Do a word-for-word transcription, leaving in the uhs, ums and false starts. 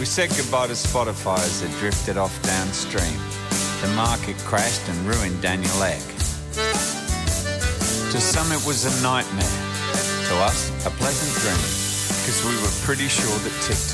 We said goodbye to Spotify as it drifted off downstream. The market crashed and ruined Daniel Ek. To some it was a nightmare. To us, a pleasant dream, because we were pretty sure that TikTok